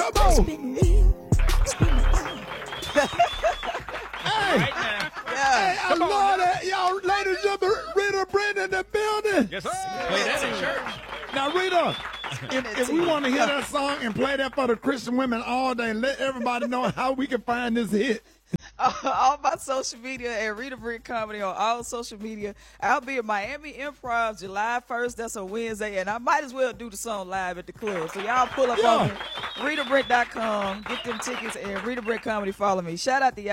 Come on. Hey. Right now. Hey, I love that. Y'all, ladies and gentlemen, Rita Brenda in the building. Yes, sir. Play that in church. Now, Rita, if we want to hear that song and play that for the Christian women all day, let everybody know how we can find this hit. All my social media and Rita Britt Comedy on all social media. I'll be at Miami Improv July 1st. That's a Wednesday, and I might as well do the song live at the club. So y'all pull up on me, RitaBritt.com, get them tickets, and Rita Britt Comedy, follow me. Shout out to y'all.